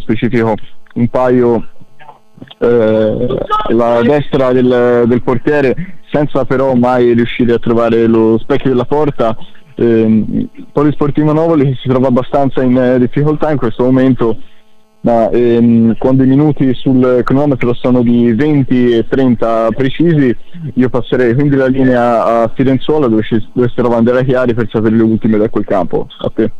specifico un paio, la destra del portiere, senza però mai riuscire a trovare lo specchio della porta. Polisportivo Novoli si trova abbastanza in difficoltà in questo momento, ma quando i minuti sul cronometro sono di 20 e 30 precisi, io passerei quindi la linea a Firenzuola, dove si trovano Andrea Chiari, per sapere le ultime da quel campo. A te.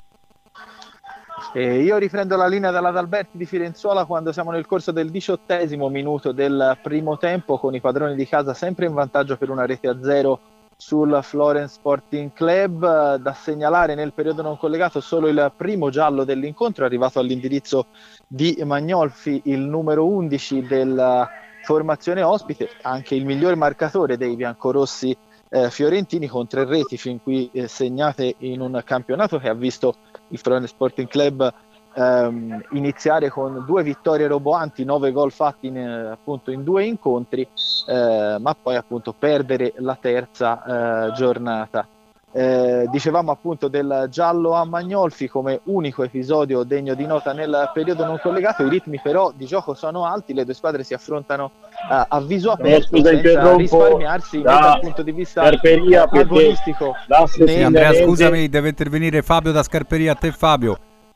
Io riprendo la linea dalla D'Alberti di Firenzuola quando siamo nel corso del 18° minuto del primo tempo, con i padroni di casa sempre in vantaggio per 1-0 sul Florence Sporting Club. Da segnalare nel periodo non collegato solo il primo giallo dell'incontro, arrivato all'indirizzo di Magnolfi, il numero 11 della formazione ospite, anche il miglior marcatore dei biancorossi fiorentini, con 3 reti fin qui segnate in un campionato che ha visto il Florence Sporting Club iniziare con 2 vittorie roboanti, 9 gol fatti appunto in 2 incontri, ma poi appunto perdere la terza giornata. Dicevamo appunto del giallo a Magnolfi come unico episodio degno di nota nel periodo non collegato. I ritmi però di gioco sono alti, le due squadre si affrontano a viso aperto, senza risparmiarsi dal punto di vista agonistico. Sì, Andrea, scusami, deve intervenire Fabio da Scarperia. A te, Fabio.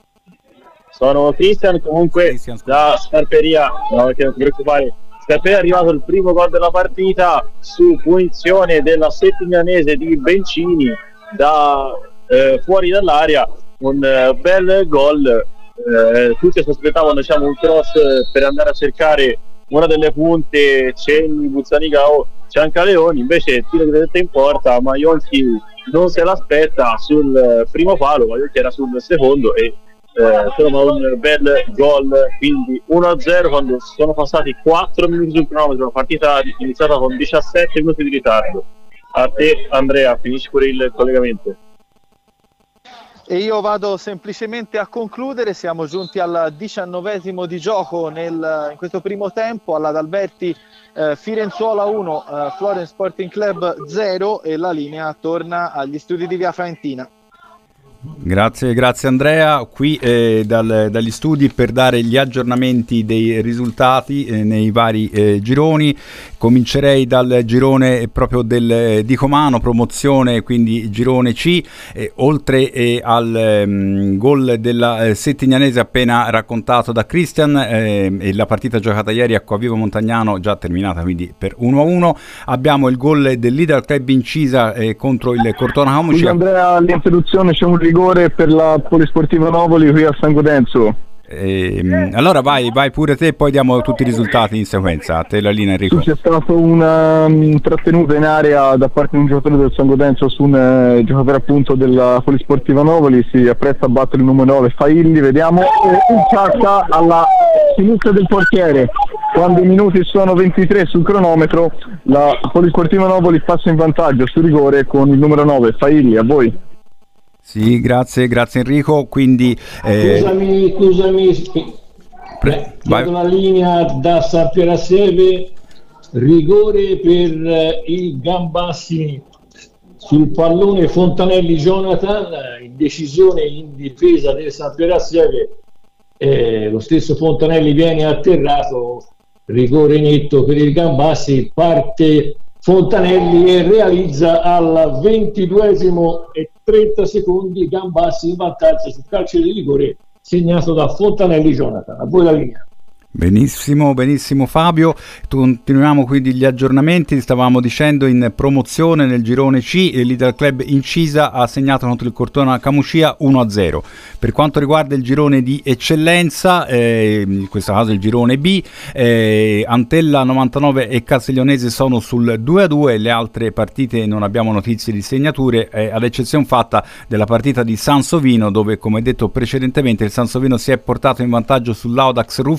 Sono Cristian, comunque da Scarperia, no, perché non ti preoccupare. Scarperia è arrivato il primo gol della partita su punizione della Settignanese di Bencini da fuori dall'area, un bel gol. Tutti si aspettavano, diciamo, un cross per andare a cercare una delle punte, Cenni, Buzzanicao, Ciancaleoni, invece il tiro di testa in porta, Maionchi non se l'aspetta sul primo palo, Maionchi era sul secondo e insomma un bel gol, quindi 1-0 quando sono passati 4 minuti sul cronometro, la partita iniziata con 17 minuti di ritardo. A te Andrea, finisci pure il collegamento. E io vado semplicemente a concludere. Siamo giunti al 19° di gioco in questo primo tempo. Alla D'Alberti Firenzuola 1, Florence Sporting Club 0, e la linea torna agli studi di Via Faentina. Grazie Andrea, qui dagli studi per dare gli aggiornamenti dei risultati nei vari gironi. Comincerei dal girone proprio del Dicomano, promozione, quindi girone C, oltre al gol della Settignanese appena raccontato da Christian, e la partita giocata ieri a Acquaviva Montagnano già terminata, quindi per 1-1. Abbiamo il gol del Leader Club Incisa contro il Cortona Camucia. Scusa Andrea, all'interruzione c'è un rigore per la Polisportiva Novoli qui a San Godenzo. Allora vai pure te, poi diamo tutti i risultati in sequenza. A te la linea, Enrico. C'è stata una trattenuta in area da parte di un giocatore del San Godenzo su un giocatore appunto della Polisportiva Novoli. Si appresta a battere il numero 9 Failli, vediamo, incaccia alla sinistra del portiere. Quando i minuti sono 23 sul cronometro, la Polisportiva Novoli passa in vantaggio su rigore con il numero 9 Failli. A voi. Sì, grazie Enrico. Quindi scusami, chiedo la linea da San Piero a Seve. Rigore per il Gambassi sul pallone Fontanelli Jonathan, in decisione in difesa del San Piero a Seve. Lo stesso Fontanelli viene atterrato, rigore netto per il Gambassi, parte Fontanelli e realizza al 22° e 30 secondi Gambassi in vantaggio sul calcio di rigore segnato da Fontanelli Jonathan. A voi la linea. Benissimo Fabio, continuiamo quindi gli aggiornamenti. Stavamo dicendo in promozione nel girone C, il Lidl Club Incisa ha segnato contro il Cortona Camucia 1-0. Per quanto riguarda il girone di eccellenza, in questo caso il girone B, Antella 99 e Castiglionese sono sul 2-2, le altre partite non abbiamo notizie di segnature, ad eccezione fatta della partita di Sansovino, dove, come detto precedentemente, il Sansovino si è portato in vantaggio sull'Audax Rufina per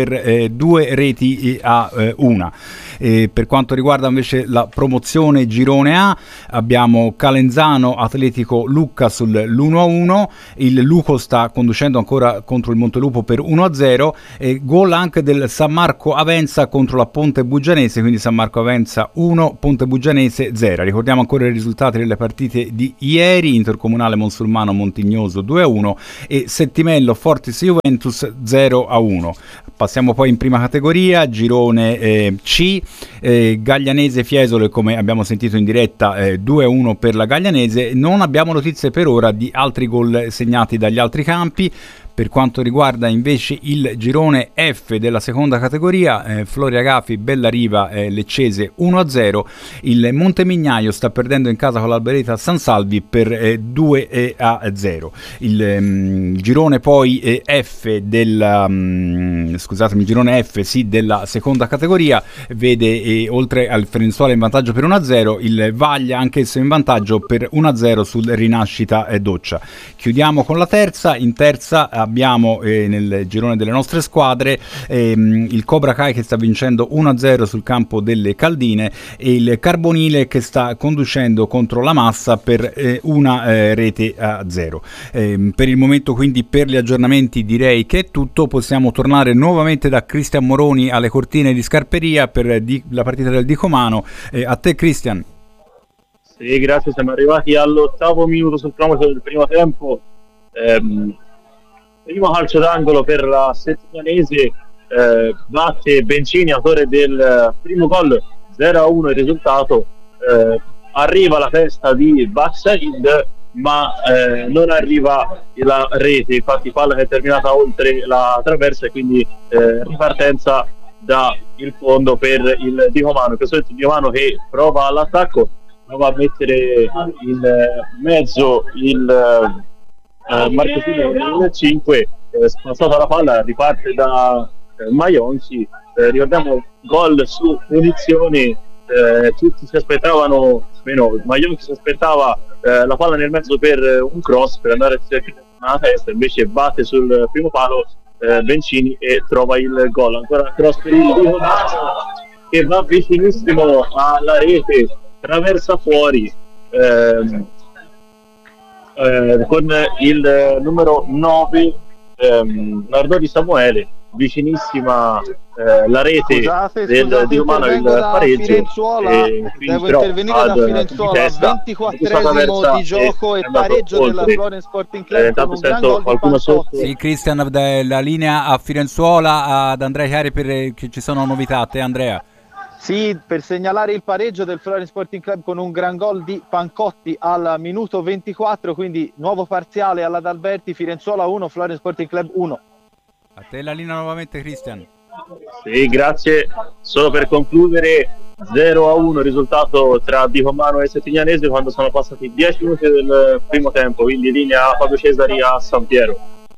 per 2 reti a 1. Per quanto riguarda invece la promozione girone A, abbiamo Calenzano Atletico Lucca sull'1-1, il Luco sta conducendo ancora contro il Montelupo per 1-0, e gol anche del San Marco Avenza contro la Ponte Buggianese, quindi San Marco Avenza 1, Ponte Buggianese 0. Ricordiamo ancora i risultati delle partite di ieri: Intercomunale Monsulmano Montignoso 2-1 e Settimello Fortis Juventus 0-1. Passiamo poi in prima categoria, girone C, Gaglianese Fiesole, come abbiamo sentito in diretta, 2-1 per la Gaglianese. Non abbiamo notizie per ora di altri gol segnati dagli altri campi. Per quanto riguarda invece il girone F della seconda categoria, Floria Gafi Bellariva Leccese 1-0, il Montemignaio sta perdendo in casa con l'Albereta San Salvi per 2-0. Il girone poi F della girone F della seconda categoria vede oltre al Frenzuola in vantaggio per 1-0 il Vaglia anch'esso in vantaggio per 1-0 sul Rinascita Doccia. Chiudiamo con la terza. In terza abbiamo nel girone delle nostre squadre il Cobra Kai che sta vincendo 1-0 sul campo delle Caldine e il Carbonile che sta conducendo contro la Massa per 1 rete a 0. Per il momento, quindi, per gli aggiornamenti direi che è tutto. Possiamo tornare nuovamente da Cristian Moroni alle cortine di Scarperia per la partita del Dicomano. A te, Cristian. Sì, grazie, siamo arrivati all'8° minuto sul cronometro del primo tempo. Primo calcio d'angolo per la Settimanese, batte Bencini, autore del primo gol, 0-1 il risultato. Arriva la testa di Baksaid, ma non arriva la rete, infatti palla che è terminata oltre la traversa, e quindi ripartenza da il fondo per il Dicomano. Questo è il Dicomano che prova all'attacco, prova a mettere in mezzo il Marchesino nel 5, spazzata la palla, riparte da Maionchi. Ricordiamo gol su punizione, tutti si aspettavano, meno Maionchi si aspettava la palla nel mezzo per un cross per andare a cercare una testa, invece batte sul primo palo Bencini e trova il gol. Ancora cross per il che va vicinissimo alla rete, traversa fuori con il numero 9 Nardoni Samuele, vicinissima la rete del Dicomano, il pareggio. Devo intervenire da Firenzuola, 24esimo di gioco e pareggio della Florence Sporting Club con un gran gol di Pantotti. Sì, Cristian, la linea a Firenzuola, ad Andrea Chiari che ci sono novità. A te, Andrea. Sì, per segnalare il pareggio del Florence Sporting Club con un gran gol di Pancotti al minuto 24, quindi nuovo parziale alla D'Alberti, Firenzuola 1, Florence Sporting Club 1. A te la linea nuovamente, Cristian. Sì, grazie. Solo per concludere, 0-1 il risultato tra Dicomano e Settignanese quando sono passati 10 minuti del primo tempo, quindi linea a Fabio Cesari a San Piero.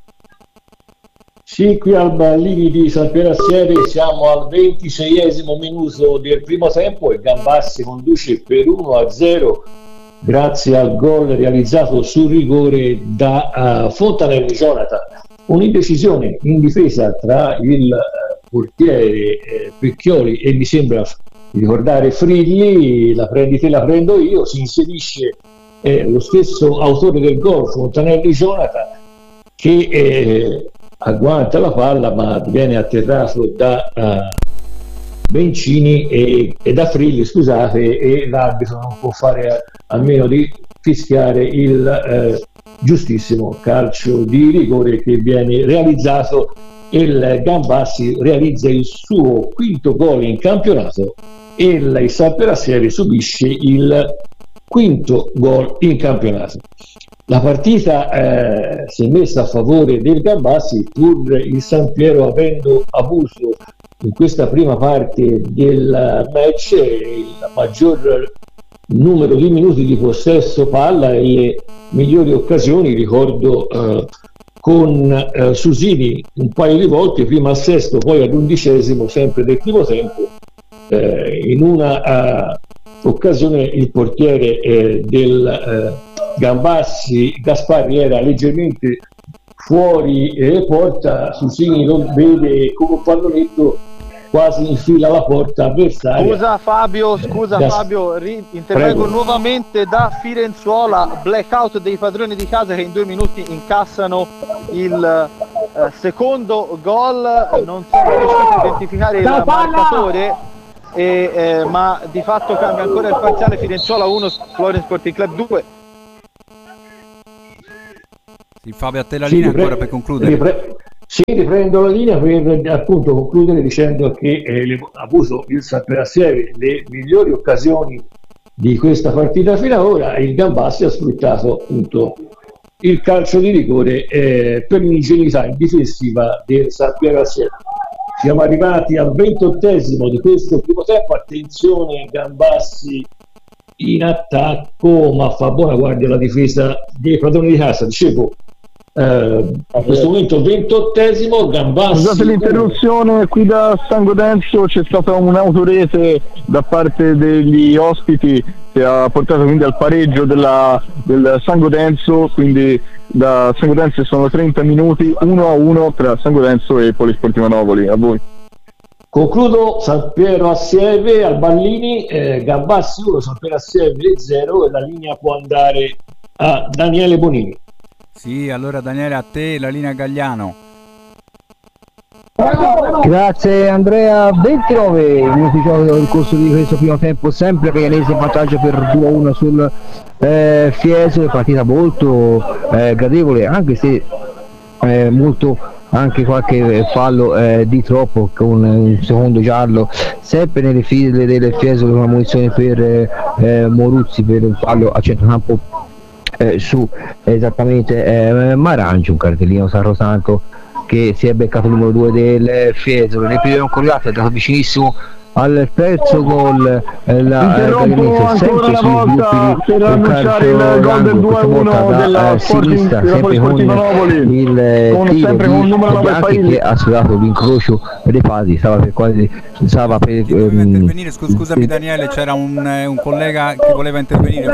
Sì, qui al Ballini di San Piero Assieve siamo al 26esimo minuto del primo tempo e Gambassi conduce per 1-0 grazie al gol realizzato sul rigore da Fontanelli Jonathan. Un'indecisione in difesa tra il portiere Pecchioli e mi sembra di ricordare Frigli, la prendi te, la prendo io, si inserisce lo stesso autore del gol, Fontanelli Jonathan, che agguanta la palla ma viene atterrato da Bencini e da Frilli, scusate, e l'arbitro non può fare a meno di fischiare il giustissimo calcio di rigore che viene realizzato e il Gambassi realizza il suo quinto gol in campionato e il San Piero subisce il quinto gol in campionato. La partita si è messa a favore del Gambassi, pur il San Piero avendo avuto in questa prima parte del match il maggior numero di minuti di possesso palla e le migliori occasioni. Ricordo con Susini un paio di volte, prima al sesto, poi all'11esimo sempre del primo tempo, in una occasione il portiere del Gambassi Gasparri era leggermente fuori porta, Susini lo vede come un pallonetto quasi in fila alla porta avversaria. Scusa Fabio, intervengo nuovamente da Firenzuola, blackout dei padroni di casa che in 2 minuti incassano il secondo gol, non sono riuscito a identificare il marcatore, ma di fatto cambia ancora il parziale, Firenzuola 1, Florence Sporting Club 2. Sì, Fabio, a te la linea ancora per concludere. Riprendo la linea per appunto concludere dicendo che ha avuto il Sampdoria le migliori occasioni di questa partita fino ad ora. Il Gambassi ha sfruttato appunto il calcio di rigore per l'ingenuità difensiva del Sampdoria. Siamo arrivati al 28esimo di questo primo tempo. Attenzione, Gambassi in attacco, ma fa buona guardia la difesa dei padroni di casa. Dicevo, a questo momento 28esimo, Gambassi. Scusate l'interruzione, qui da San Godenzo c'è stata un'autorete da parte degli ospiti che ha portato quindi al pareggio del San Godenzo, quindi da San Godenzo sono 30 minuti 1-1 tra San Godenzo e Polisportiva Novoli. A voi. Concludo. San Piero Assieve al Ballini, Gambassi 1, San Piero Assieve 0, e la linea può andare a Daniele Bonini. Sì, allora Daniele, a te la linea Gagliano. Grazie Andrea. 29 minuti di gioco nel corso di questo primo tempo, sempre Gaglianese in vantaggio per 2-1 sul Fiesole, partita molto gradevole, anche se molto anche qualche fallo di troppo, con un secondo giallo sempre nelle file del Fiesole, con una munizione per Moruzzi per un fallo a centrocampo su esattamente Marangi, un cartellino sacrosanto che si è beccato il numero 2 del Fiesole. Nel periodo collegato è andato vicinissimo al terzo gol. Interrompo ancora una volta per annunciare il gol del 2-1 della Sportiva Novoli, il tiro di Bianchi che ha sfidato l'incrocio dei pali, stava per intervenire. Scusami Daniele, c'era un collega che voleva intervenire.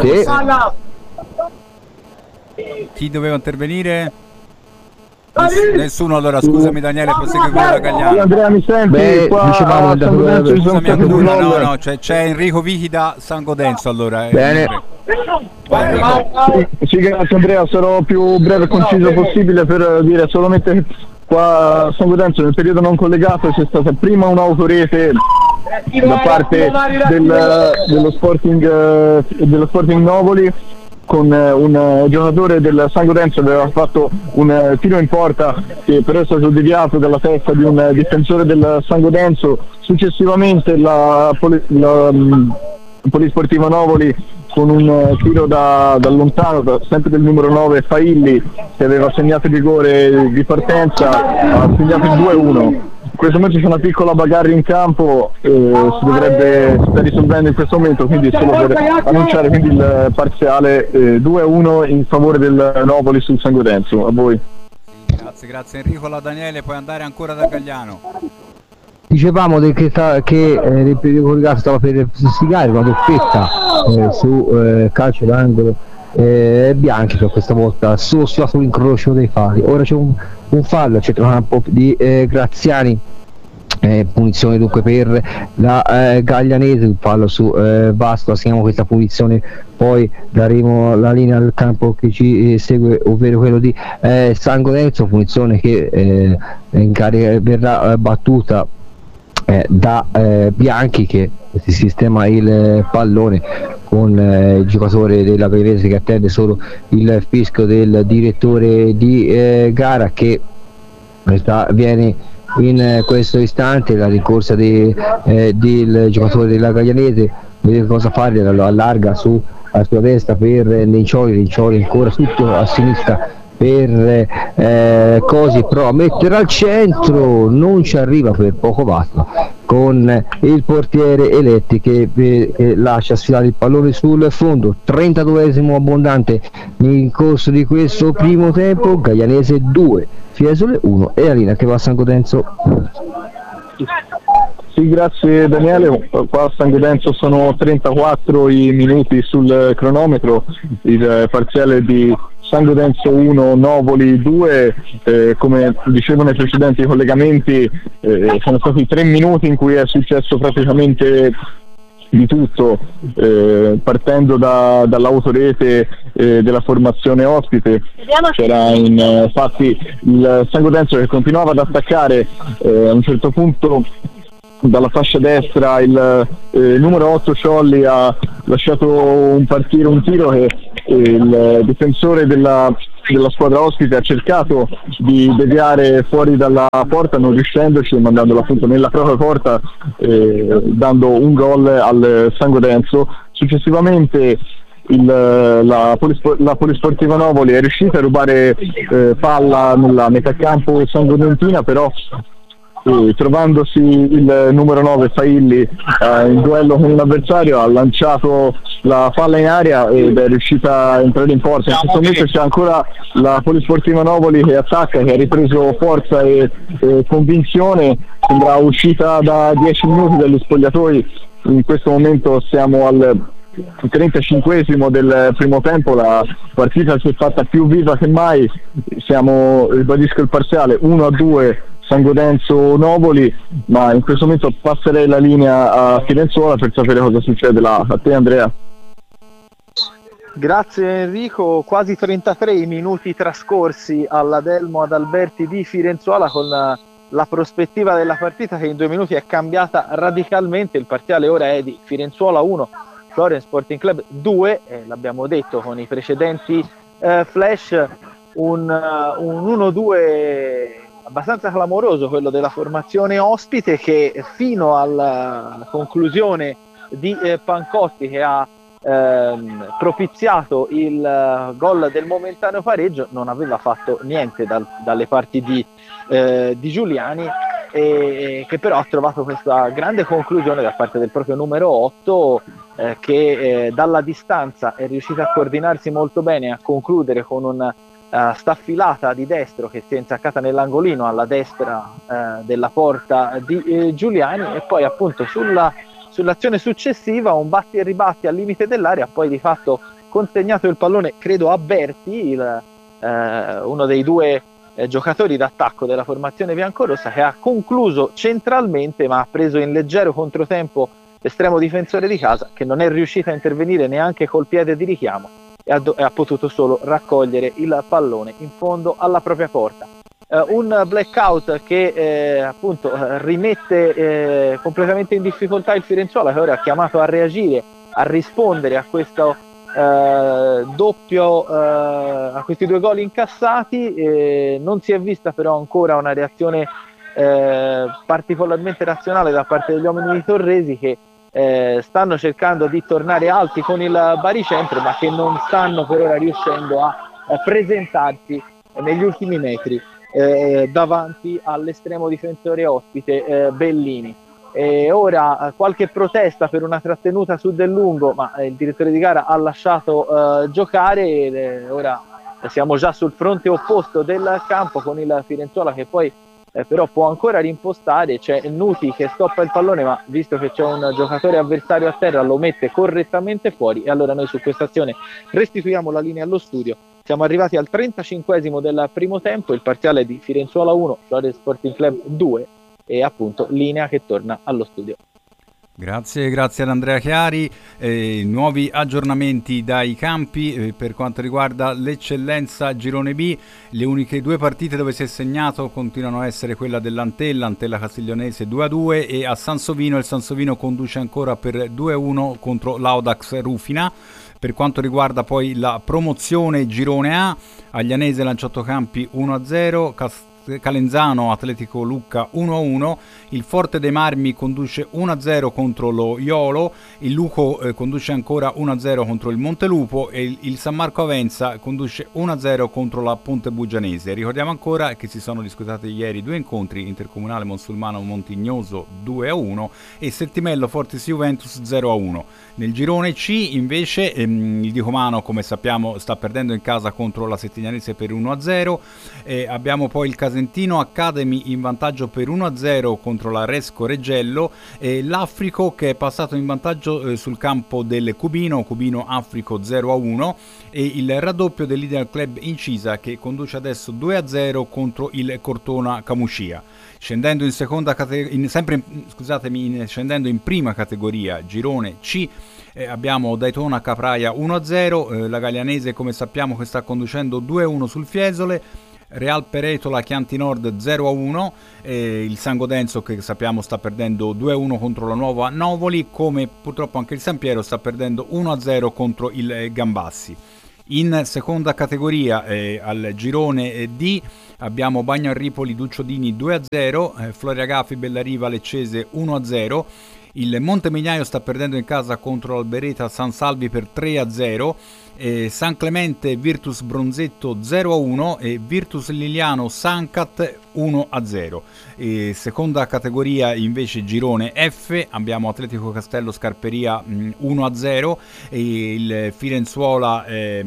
Chi doveva intervenire? Nessuno. Allora scusami Daniele, prosegui con la Gagliano. Andrea, mi senti? No, c'è Enrico Vichi da San Godenzo. Allora bene. Sì, grazie Andrea, sarò più breve e conciso possibile per dire solamente che qua a San Godenzo nel periodo non collegato c'è stata prima un'autorete da parte dello Sporting Novoli, con un giocatore del San Godenzo aveva fatto un tiro in porta che però è stato deviato dalla testa di un difensore del San Godenzo. Successivamente la Polisportiva Novoli, con un tiro da lontano, sempre del numero 9 Failli, che aveva segnato il rigore di partenza, ha segnato il 2-1. In questo momento c'è una piccola bagarre in campo, si sta risolvendo in questo momento, quindi solo per annunciare quindi il parziale 2-1 in favore del Novoli sul San Godenzo. A voi. Grazie Enrico. La Daniele, puoi andare ancora da Gagliano. Dicevamo che nel periodo collegato stava per sfigare una doppietta su calcio d'angolo Bianchi, per questa volta solo l'incrocio dei fari. Ora c'è un fallo a centrocampo di Graziani, punizione dunque per la Gaglianese, un fallo su Vasto. Assegniamo questa punizione, poi daremo la linea al campo che ci segue, ovvero quello di San Godenzo, punizione che in carica verrà battuta da Bianchi, che si sistema il pallone con il giocatore della Gaglianese che attende solo il fischio del direttore di gara, che viene in questo istante la rincorsa del giocatore della Gaglianese, vedete cosa fare, allarga a sua destra per Nencioli ancora tutto a sinistra per Cosi, però a mettere al centro non ci arriva per poco basta, con il portiere Eletti che lascia sfilare il pallone sul fondo. 32esimo abbondante nel corso di questo primo tempo, Gaglianese 2 Fiesole 1 e Arina che va a San Godenzo. Sì, grazie Daniele. Qua a San Godenzo sono 34 i minuti sul cronometro, il parziale di San Lorenzo 1, Novoli 2, come dicevo nei precedenti collegamenti, sono stati 3 minuti in cui è successo praticamente di tutto, partendo dall'autorete della formazione ospite. C'era infatti il San Lorenzo che continuava ad attaccare, a un certo punto dalla fascia destra il numero 8 Ciolli ha lasciato partire un tiro che il difensore della squadra ospite ha cercato di deviare fuori dalla porta, non riuscendoci, mandandolo appunto nella propria porta, dando un gol al San Lorenzo. Successivamente la Polisportiva Novoli è riuscita a rubare palla nella metà campo sanguinentina, però trovandosi il numero 9 Failli in duello con l'avversario, ha lanciato la palla in aria ed è riuscita a entrare in porta. In questo momento c'è ancora la Polisportiva Novoli che attacca, che ha ripreso forza e convinzione, sembra uscita da 10 minuti dagli spogliatoi. In questo momento siamo al 35esimo del primo tempo, la partita si è fatta più viva che mai, ribadisco il parziale 1-2 San Lorenzo Novoli, ma in questo momento passerei la linea a Firenzuola per sapere cosa succede là. A te Andrea. Grazie Enrico, quasi 33 minuti trascorsi alla Delmo Adalberti di Firenzuola, con la prospettiva della partita che in 2 minuti è cambiata radicalmente. Il parziale ora è di Firenzuola 1, Florence Sporting Club 2, l'abbiamo detto con i precedenti flash, un 1-2 abbastanza clamoroso, quello della formazione ospite, che fino alla conclusione di Pancotti, che ha propiziato il gol del momentaneo pareggio, non aveva fatto niente dalle parti di Giuliani, e che però ha trovato questa grande conclusione da parte del proprio numero 8, che dalla distanza è riuscita a coordinarsi molto bene, a concludere con una staffilata di destro che si è insaccata nell'angolino alla destra della porta di Giuliani, e poi appunto sull'azione successiva un batti e ribatti al limite dell'area, poi di fatto consegnato il pallone, credo a Berti, uno dei due giocatori d'attacco della formazione biancorossa, che ha concluso centralmente, ma ha preso in leggero controtempo l'estremo difensore di casa, che non è riuscito a intervenire neanche col piede di richiamo e ha potuto solo raccogliere il pallone in fondo alla propria porta. Un blackout che appunto rimette completamente in difficoltà il Firenzuola, che ora è chiamato a reagire, a rispondere a questo doppio, a questi 2 gol incassati. Non si è vista però ancora una reazione particolarmente razionale da parte degli uomini di Torresi, che stanno cercando di tornare alti con il baricentro, ma che non stanno per ora riuscendo a presentarsi negli ultimi metri davanti all'estremo difensore ospite Bellini. Ora qualche protesta per una trattenuta su Del Lungo, ma il direttore di gara ha lasciato giocare. Ora siamo già sul fronte opposto del campo, con il Firenzuola che poi però può ancora rimpostare. C'è Nuti che stoppa il pallone, ma visto che c'è un giocatore avversario a terra lo mette correttamente fuori, e allora noi su questa azione restituiamo la linea allo studio. Siamo arrivati al 35esimo del primo tempo, il parziale di Firenzuola 1, Florence Sporting Club 2, e appunto linea che torna allo studio. Grazie ad Andrea Chiari. Nuovi aggiornamenti dai campi per quanto riguarda l'eccellenza Girone B. Le uniche 2 partite dove si è segnato continuano a essere quella dell'Antella Castiglionese 2-2, e a Sansovino il Sansovino conduce ancora per 2-1 contro l'Audax Rufina. Per quanto riguarda poi la promozione Girone A, Aglianese Lanciotto Campi 1-0, Calenzano Atletico Lucca 1-1, il Forte dei Marmi conduce 1-0 contro lo Iolo, il Luco conduce ancora 1-0 contro il Montelupo, e il San Marco Avenza conduce 1-0 contro la Ponte Bugianese. Ricordiamo ancora che si sono disputati ieri 2 incontri: Intercomunale Monsulmano Montignoso 2-1 e Settimello Fortis Juventus 0-1. Nel girone C invece il Dicomano, come sappiamo, sta perdendo in casa contro la Settignanese per 1-0, abbiamo poi il Casentino Casentino Academy in vantaggio per 1-0 contro la Resco Reggello, e l'Africo che è passato in vantaggio sul campo del Cubino Africo 0-1, e il raddoppio dell'Ideal Club Incisa che conduce adesso 2-0 contro il Cortona Camuscia. Scendendo in seconda scendendo in prima categoria, girone C, abbiamo Daytona Capraia 1-0, la Gaglianese come sappiamo che sta conducendo 2-1 sul Fiesole, Real Peretola Chianti Nord 0-1, il Sangodenzo che sappiamo sta perdendo 2-1 contro la Nuova Novoli, come purtroppo anche il San Piero sta perdendo 1-0 contro il Gambassi. In seconda categoria al girone D abbiamo Bagno a Ripoli Ducciodini 2-0, Floria Gafi Bellariva Leccese 1-0, il Montemignaio sta perdendo in casa contro l'Albereta San Salvi per 3-0, San Clemente Virtus Bronzetto 0-1 e Virtus Liliano Sancat 1-0. Seconda categoria invece girone F abbiamo Atletico Castello Scarperia 1-0 e il Firenzuola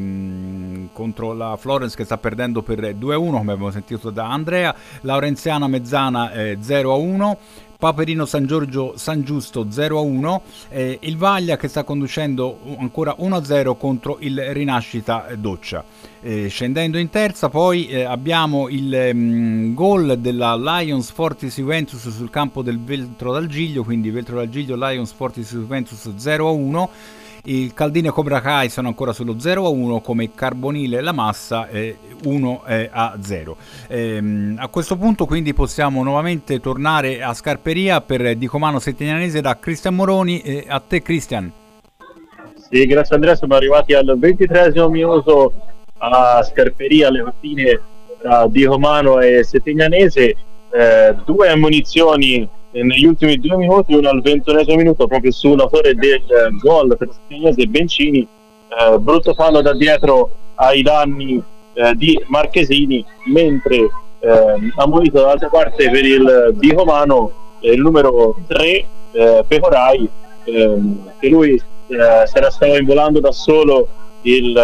contro la Florence che sta perdendo per 2-1 come abbiamo sentito da Andrea, Laurenziana Mezzana 0-1, Paperino San Giorgio San Giusto 0-1, il Vaglia che sta conducendo ancora 1-0 contro il Rinascita Doccia. Scendendo in terza poi abbiamo il gol della Lions Fortis Juventus sul campo del Veltro d'Al Giglio, quindi Veltro d'Al Giglio Lions Fortis Juventus 0-1. Il Caldine Cobra Kai sono ancora sullo 0-1 come Carbonile e la Massa 1-0. A questo punto quindi possiamo nuovamente tornare a Scarperia per Dicomano Settignanese da Cristian Moroni. A te Cristian. Sì, grazie Andrea, siamo arrivati al 23esimo minuto a Scarperia, alle partite tra Dicomano e Settignanese, due ammonizioni negli ultimi 2 minuti, uno al 21esimo minuto proprio sull'autore del gol per Settignanese Bencini, brutto fallo da dietro ai danni di Marchesini, mentre ammonito dall'altra parte per il Dicomano il numero 3 Pecorai, che lui stava involando da solo il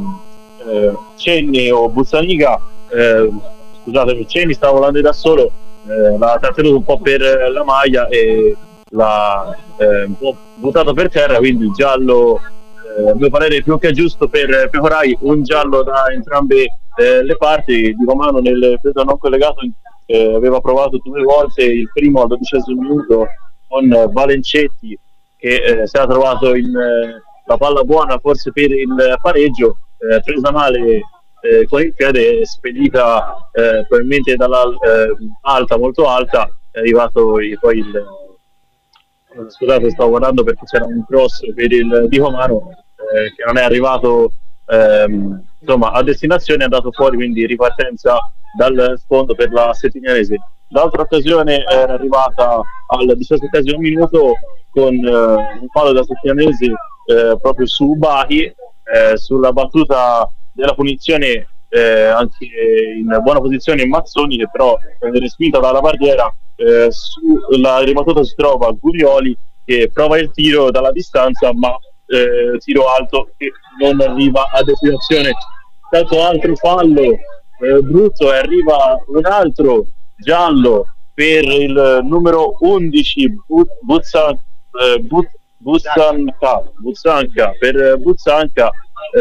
Cenni o Buzzanica, scusatemi, Cenni stava volando da solo, l'ha trattenuto un po' per la maglia e l'ha un po' buttato per terra, quindi giallo a mio parere più che giusto per Pecorai, un giallo da entrambe le parti. Dicomano nel periodo non collegato aveva provato 2 volte, il primo al 12esimo minuto con Valencetti che si era trovato la palla buona forse per il pareggio, presa male con il piede, spedita probabilmente alta, molto alta, è arrivato poi scusate, stavo guardando perché c'era un cross per il Dicomano che non è arrivato insomma a destinazione, è andato fuori, quindi ripartenza dal sfondo per la Settignanese. L'altra occasione era arrivata al 17esimo minuto con un fallo da Settignanese proprio su Bahi, sulla battuta della punizione anche in buona posizione Mazzoni, che però viene respinta dalla barriera. Sulla ribattuta si trova Gurioli che prova il tiro dalla distanza, ma tiro alto che non arriva a destinazione. Tanto altro fallo brutto, e arriva un altro giallo per il numero 11 Buzzanca per Buzzanca,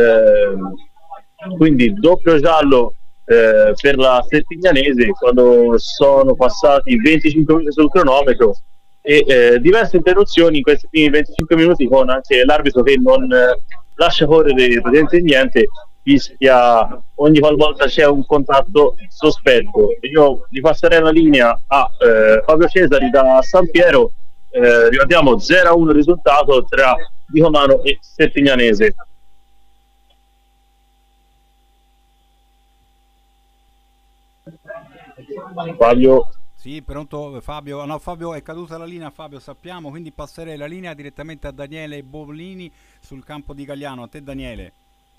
quindi doppio giallo per la Settignanese quando sono passati 25 minuti sul cronometro e diverse interruzioni in questi primi 25 minuti, con anche l'arbitro che non lascia correre praticamente niente, fischia ogni qualvolta c'è un contatto sospetto. Io gli passerei la linea a Fabio Cesari da San Piero. Ricordiamo 0-1 il risultato tra Dicomano e Settignanese. Fabio. Sì, pronto Fabio? No, Fabio, è caduta la linea, Fabio, sappiamo, quindi passerei la linea direttamente a Daniele Bollini sul campo di Gagliano. A te Daniele.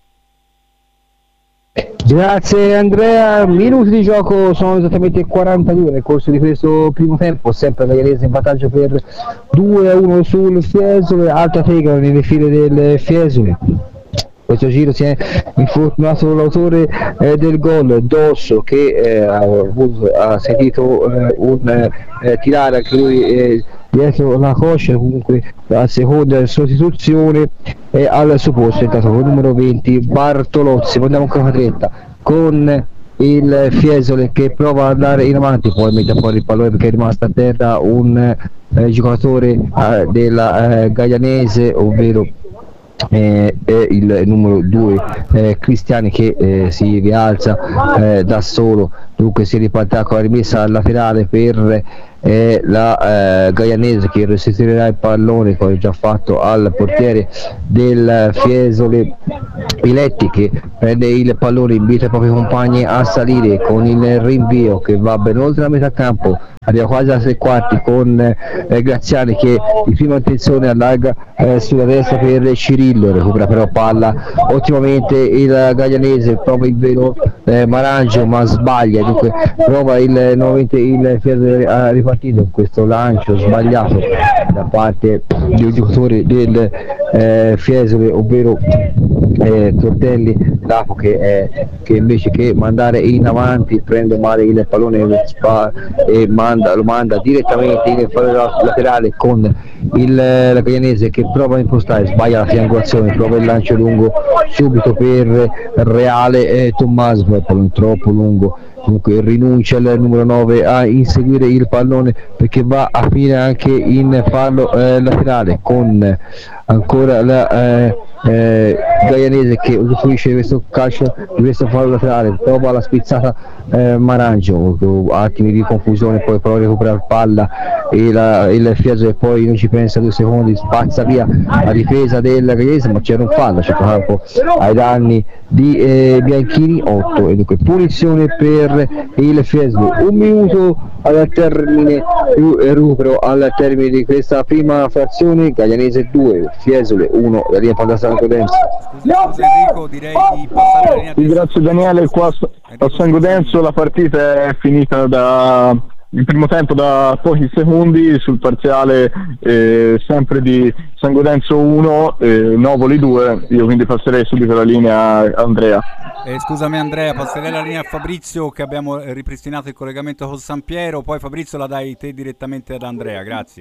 Grazie Andrea, minuti di gioco sono esattamente 42 nel corso di questo primo tempo, sempre la Gaglianese in vantaggio per 2-1 sul Fiesole, alta teca nelle file del Fiesole. questo giro si è infortunato l'autore del gol, Dosso, che ha sentito un tirare anche lui dietro la coscia. Comunque la seconda sostituzione al suo posto è entrato con il numero 20 Bartolozzi. Andiamo ancora a 30 con il Fiesole che prova ad andare in avanti, poi mette fuori il pallone perché è rimasto a terra un giocatore della Gaianese, ovvero il numero 2 Cristiani, che si rialza da solo. Dunque si ripartirà con la rimessa laterale per la Gaianese, che restituirà il pallone, come già fatto al portiere del Fiesole Piletti, che prende il pallone, invita i propri compagni a salire con il rinvio che va ben oltre la metà campo, arriva quasi a 3/4 con Graziani che di prima intenzione allarga sulla destra per Cirillo, recupera però palla ottimamente il Gaianese, prova il vero Marangio ma sbaglia, dunque prova nuovamente il Fiesole a ripartire con questo lancio sbagliato da parte del giocatore del Fiesole, ovvero Tortelli Lapo, che invece che mandare in avanti prende male il pallone e lo manda direttamente in fallo laterale con la Gaianese, che prova a impostare, sbaglia la triangolazione, prova il lancio lungo subito per Reale Tommaso, poi il pallone troppo lungo. Comunque rinuncia il numero 9 a inseguire il pallone perché va a finire anche in fallo laterale, con ancora la Gaianese che usufruisce di questo calcio, di questo fallo laterale, trova la spizzata Marangio, attimi di confusione, poi prova a recuperare palla e il Fiesole poi non ci pensa 2 secondi, spazza via la difesa del Gaianese, ma c'era un fallo a centrocampo ai danni di Bianchini, 8, e dunque punizione per il Fiesole. 1 minuto al termine, recupero al termine di questa prima frazione. Gaianese 2, Fiesole 1, la linea palla San Gaudenzo. Scusa Enrico, direi di passare la linea. Grazie Daniele, qua a San Gaudenzo la partita è finita il primo tempo da pochi secondi sul parziale sempre di San Gaudenzo 1 Novoli 2. Io quindi passerei subito la linea a Andrea. Scusami Andrea, passerei la linea a Fabrizio, che abbiamo ripristinato il collegamento con San Piero, poi Fabrizio la dai te direttamente ad Andrea, grazie.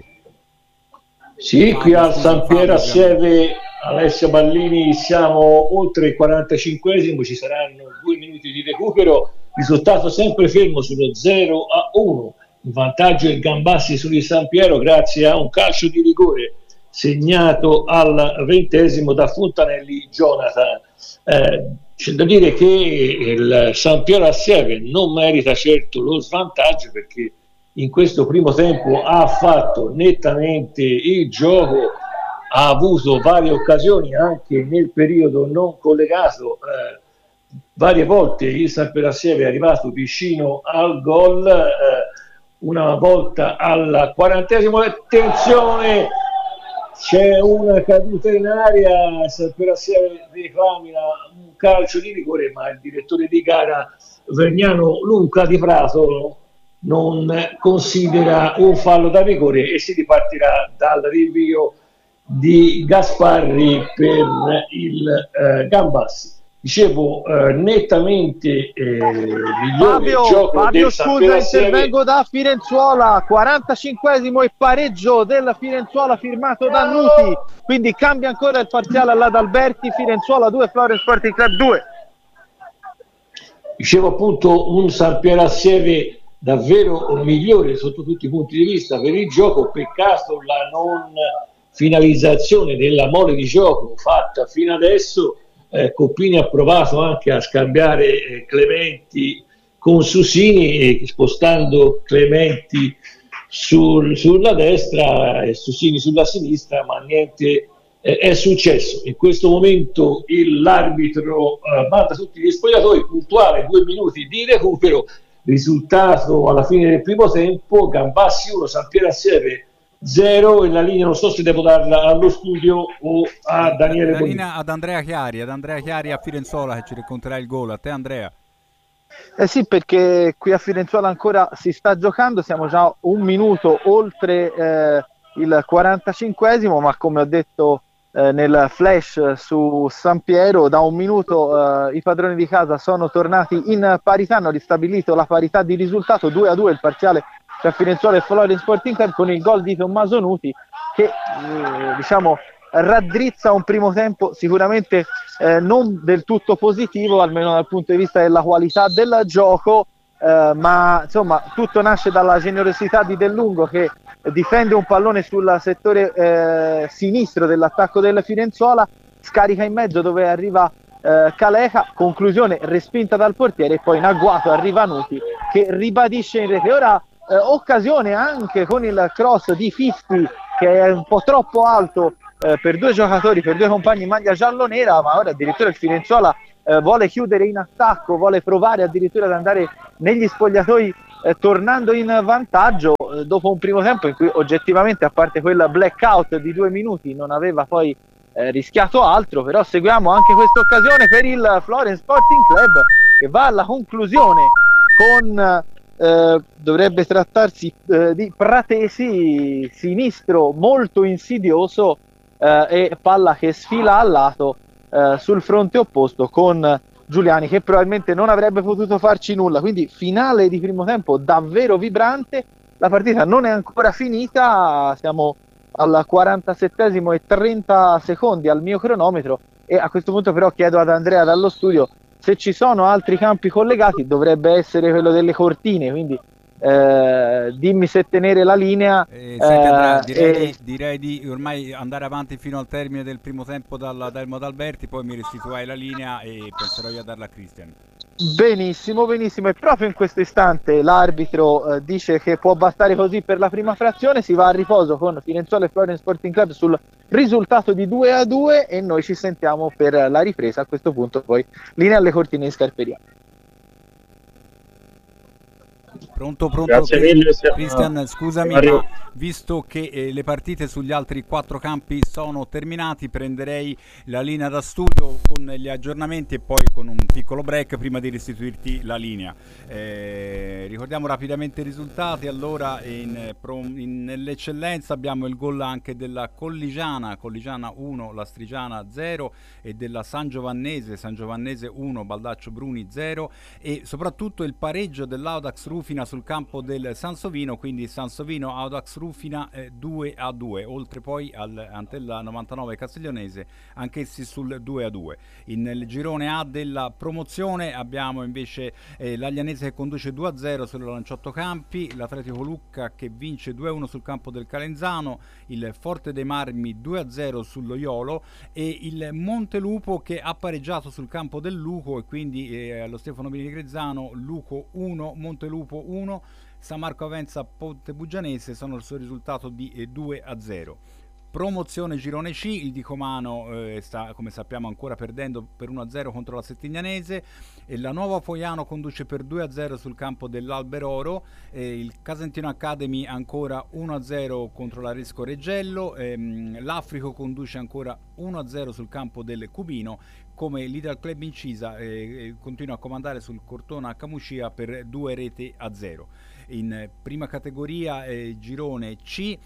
Sì, qui a San Piero a Sieve, Alessio Ballini, siamo oltre il 45esimo, ci saranno 2 minuti di recupero, risultato sempre fermo sullo 0-1, in vantaggio il Gambassi su di San Piero grazie a un calcio di rigore segnato al 20esimo da Fontanelli Jonathan. C'è da dire che il San Piero a Sieve non merita certo lo svantaggio, perché in questo primo tempo ha fatto nettamente il gioco, ha avuto varie occasioni anche nel periodo non collegato, varie volte il San Piero a Sieve è arrivato vicino al gol, una volta al 40esimo. Attenzione, c'è una caduta in aria, San Piero a Sieve reclamina un calcio di rigore, ma il direttore di gara Vergnano Luca Di Prato non considera un fallo da rigore e si ripartirà dal rinvio di Gasparri per il Gambassi. Dicevo, nettamente migliore il gioco Fabio, del San Piero a Sieve. intervengo da Firenzuola, 45esimo e pareggio del Firenzuola firmato da Nuti, quindi cambia ancora il parziale all'Adalberti. Firenzuola 2, Florence Sporting Club 2. Dicevo appunto un San Piero a Sieve davvero migliore sotto tutti i punti di vista per il gioco, peccato la non finalizzazione della mole di gioco fatta fino adesso. Coppini ha provato anche a scambiare Clementi con Susini, spostando Clementi sulla destra e Susini sulla sinistra, ma niente è successo. In questo momento l'arbitro manda tutti gli spogliatoi, puntuale 2 minuti di recupero, risultato alla fine del primo tempo: Gambassi 1, San Piero a Sieve 0. E la linea non so se devo darla allo studio o a Daniele la linea ad Andrea Chiari a Firenzuola, che ci racconterà il gol. A te Andrea. Sì, perché qui a Firenzuola ancora si sta giocando, siamo già 1 minuto oltre il 45esimo, ma come ho detto nel flash su San Piero. Da un minuto i padroni di casa sono tornati in parità, hanno ristabilito la parità di risultato, 2-2 il parziale tra Firenzuola e Florence Sporting Club, con il gol di Tommaso Nuti che diciamo raddrizza un primo tempo sicuramente non del tutto positivo, almeno dal punto di vista della qualità del gioco, ma insomma tutto nasce dalla generosità di Del Lungo, che difende un pallone sul settore sinistro dell'attacco del Firenzuola, scarica in mezzo dove arriva Caleca, conclusione respinta dal portiere, e poi in agguato arriva Nuti che ribadisce in rete. Ora occasione anche con il cross di Fifty, che è un po' troppo alto per due giocatori, per due compagni in maglia giallo-nera, ma ora addirittura il Firenzuola vuole chiudere in attacco, vuole provare addirittura ad andare negli spogliatoi tornando in vantaggio dopo un primo tempo in cui oggettivamente, a parte quel blackout di 2 minuti, non aveva poi rischiato altro. Però seguiamo anche questa occasione per il Florence Sporting Club, che va alla conclusione con dovrebbe trattarsi di Pratesi, sinistro molto insidioso, e palla che sfila al lato sul fronte opposto, con Giuliani che probabilmente non avrebbe potuto farci nulla. Quindi finale di primo tempo davvero vibrante. La partita non è ancora finita, siamo al 47esimo e 30 secondi al mio cronometro, e a questo punto però chiedo ad Andrea dallo studio se ci sono altri campi collegati. Dovrebbe essere quello delle Cortine, quindi dimmi se tenere la linea. Senti Andrea, direi di ormai andare avanti fino al termine del primo tempo dal Modalberti, poi mi restituirai la linea e penserò io a darla a Christian. Benissimo, benissimo. E proprio in questo istante l'arbitro dice che può bastare così per la prima frazione. Si va a riposo con Firenzuola e Florence Sporting Club sul risultato di 2-2, e noi ci sentiamo per la ripresa. A questo punto poi linea alle Cortine in Scarperia. Pronto. Grazie mille, Christian, scusami, ma visto che le partite sugli altri 4 campi sono terminati, prenderei la linea da studio con gli aggiornamenti e poi con un piccolo break prima di restituirti la linea. Ricordiamo rapidamente i risultati. Allora, nell'eccellenza abbiamo il gol anche della Colligiana 1, Lastrigiana 0, e della San Giovannese 1, Baldaccio Bruni 0, e soprattutto il pareggio dell'Audax Rufina sul campo del Sansovino, quindi Sansovino Audax Rufina 2-2, oltre poi Antella 99 Castiglionese, anch'essi sul 2-2. Nel girone A della promozione abbiamo invece l'Aglianese che conduce 2-0 sul Lanciotto Campi, l'Atletico Lucca che vince 2-1 sul campo del Calenzano, il Forte dei Marmi 2-0 sullo Iolo, e il Montelupo che ha pareggiato sul campo del Luco, e quindi allo Stefano Bini Grezzano Luco 1, Montelupo 1, San Marco Avenza Ponte Bugianese sono il suo risultato di 2-0. Promozione girone C, il Dicomano sta, come sappiamo, ancora perdendo per 1-0 contro la Settignanese, e la Nuova Foiano conduce per 2-0 sul campo dell'Alberoro, il Casentino Academy ancora 1-0 contro l'Aresco Reggello, l'Africo conduce ancora 1-0 sul campo del Cubino, come l'Idal Club Incisa continua a comandare sul Cortona Camucia per 2-0. In prima categoria girone C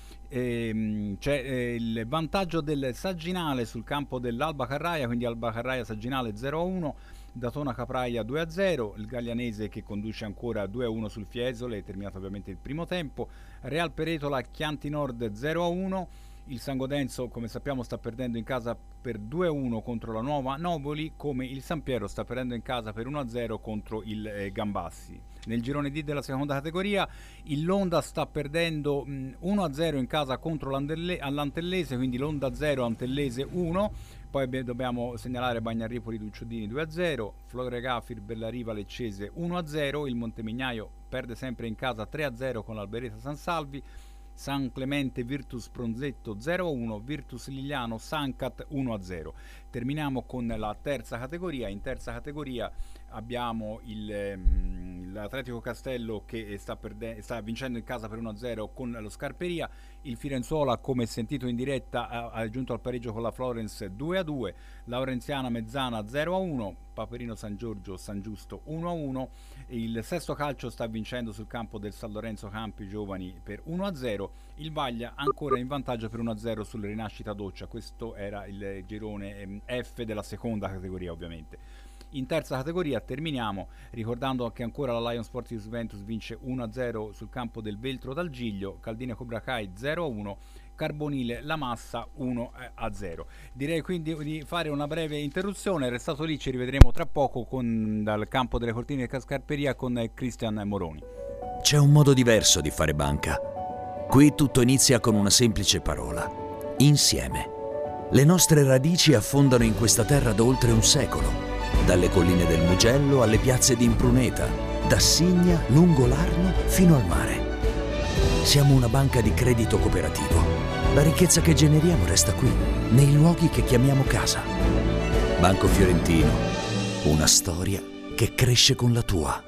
c'è il vantaggio del Sagginale sul campo dell'Alba Carraia, quindi Alba Carraia Sagginale 0-1, Datona Capraia 2-0, il Gaglianese che conduce ancora 2-1 sul Fiesole, terminato ovviamente il primo tempo, Real Peretola Chianti Nord 0-1, il San Godenzo, come sappiamo, sta perdendo in casa per 2-1 contro la Nuova Noboli, come il San Piero sta perdendo in casa per 1-0 contro il Gambassi. Nel girone D della seconda categoria il Londa sta perdendo 1-0 in casa contro l'Antellese, quindi Londa 0, Antellese 1. Poi dobbiamo segnalare Bagnarripoli Ducciodini 2-0, Floregafir Bellariva Leccese 1-0, il Montemignaio perde sempre in casa 3-0 con l'Albereta San Salvi, San Clemente Virtus Pronzetto 0-1, Virtus Liliano Sancat 1-0. Terminiamo con la terza categoria. In terza categoria abbiamo l'Atletico Castello che sta vincendo in casa per 1-0 con lo Scarperia. Il Firenzuola, come sentito in diretta, ha giunto al pareggio con la Florence 2-2, Laurenziana Mezzana 0-1, Paperino San Giorgio San Giusto 1-1. Il Sesto Calcio sta vincendo sul campo del San Lorenzo Campi Giovani per 1-0. Il Vaglia ancora in vantaggio per 1-0 sulla Rinascita Doccia. Questo era il girone F della seconda categoria, ovviamente. In terza categoria terminiamo ricordando che ancora la Lion Sporting Juventus vince 1-0 sul campo del Veltro dal Giglio, Caldina Cobracai 0-1, Carbonile La Massa 1-0. Direi quindi di fare una breve interruzione, restato lì, ci rivedremo tra poco dal campo delle Cortine di Scarperia con Cristian Moroni. C'è un modo diverso di fare banca. Qui tutto inizia con una semplice parola: insieme. Le nostre radici affondano in questa terra da oltre un secolo. Dalle colline del Mugello alle piazze di Impruneta, da Signa, lungo l'Arno, fino al mare. Siamo una banca di credito cooperativo. La ricchezza che generiamo resta qui, nei luoghi che chiamiamo casa. Banco Fiorentino, una storia che cresce con la tua.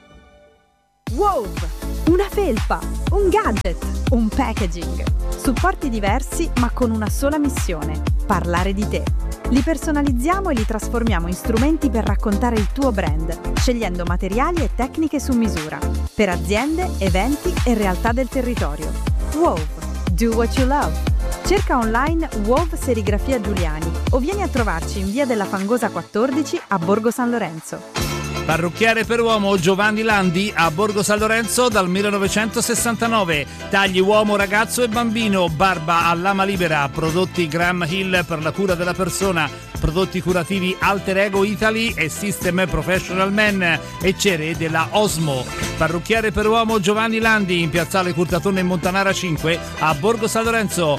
Wow! Una felpa, un gadget, un packaging. Supporti diversi ma con una sola missione: parlare di te. Li personalizziamo e li trasformiamo in strumenti per raccontare il tuo brand, scegliendo materiali e tecniche su misura, per aziende, eventi e realtà del territorio. WOW. Do what you love. Cerca online WOW Serigrafia Giuliani o vieni a trovarci in via della Fangosa 14 a Borgo San Lorenzo. Parrucchiere per uomo Giovanni Landi a Borgo San Lorenzo dal 1969. Tagli uomo, ragazzo e bambino, barba a lama libera, prodotti Graham Hill per la cura della persona, prodotti curativi Alter Ego Italy e System Professional Men e cere della Osmo. Parrucchiere per uomo Giovanni Landi in piazzale Curtatone in Montanara 5 a Borgo San Lorenzo.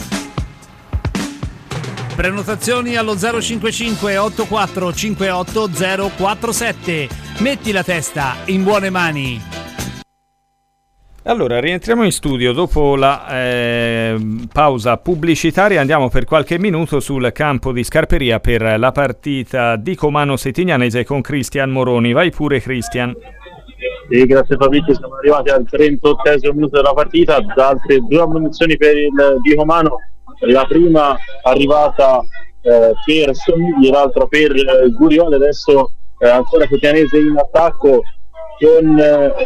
Prenotazioni allo 055 84 58 047. Metti la testa in buone mani. Allora, rientriamo in studio dopo la pausa pubblicitaria. Andiamo per qualche minuto sul campo di Scarperia per la partita di Comano Settignanese con Cristian Moroni. Vai pure, Cristian. Sì, grazie Fabrizio, siamo arrivati al 38esimo minuto della partita. Da altre due ammonizioni per il di Comano, la prima arrivata per Somigli, l'altra per Gurioli. Adesso ancora Settignanese in attacco con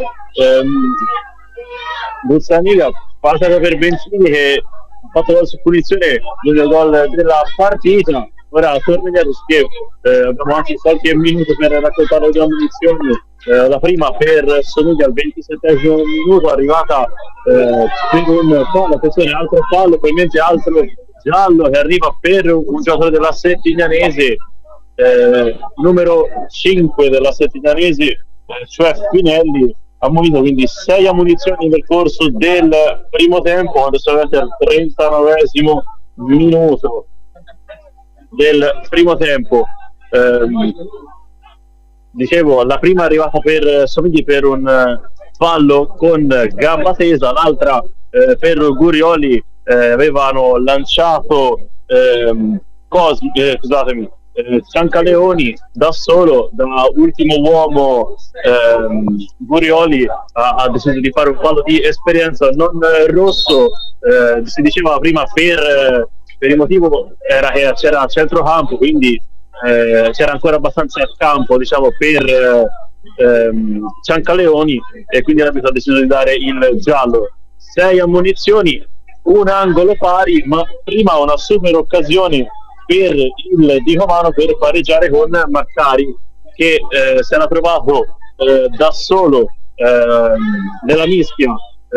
Buzzaniga, passata per Bencini che ha fatto gol su punizione, l'unico gol della partita. Ora torna che abbiamo anche qualche minuto per raccontare le due ammonizioni. La prima per Somiglia al 27esimo minuto, arrivata per un fallo, attenzione, altro fallo, probabilmente altro giallo che arriva per un giocatore della Settignanese, numero 5 della Settignanese, cioè Spinelli. Ha munito quindi 6 ammonizioni nel corso del primo tempo, quando siamo arrivati al 39esimo minuto del primo tempo. Dicevo, la prima è arrivata per Somigli per un fallo con gamba tesa, l'altra per Gurioli. Avevano lanciato Ciancaleoni da solo, da ultimo uomo. Gurioli ha deciso di fare un fallo di esperienza non rosso. Si diceva prima per il motivo era che c'era centrocampo, quindi c'era ancora abbastanza campo, diciamo, per Ciancaleoni, e quindi l'arbitro ha deciso di dare il giallo. 6 ammonizioni, un angolo pari, ma prima una super occasione per il di Comano per pareggiare con Maccari, che si era trovato da solo nella mischia